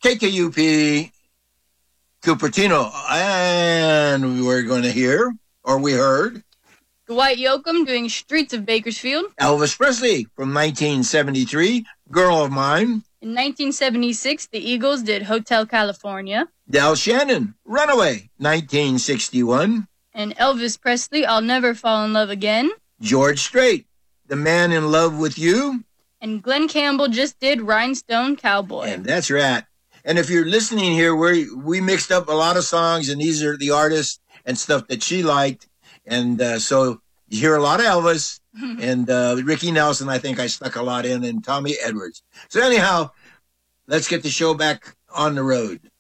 KKUP Cupertino. And we're going to hear, or we heard, Dwight Yoakam doing Streets of Bakersfield. Elvis Presley from 1973, Girl of Mine. In 1976, the Eagles did Hotel California. Del Shannon, Runaway, 1961. And Elvis Presley, I'll Never Fall in Love Again. George Strait, The Man in Love with You. And Glenn Campbell just did Rhinestone Cowboy. And that's right. And if you're listening here, we mixed up a lot of songs, and these are the artists and stuff that she liked. And so you hear a lot of Elvis and Ricky Nelson. I think I stuck a lot in, and Tommy Edwards. So anyhow, let's get the show back on the road.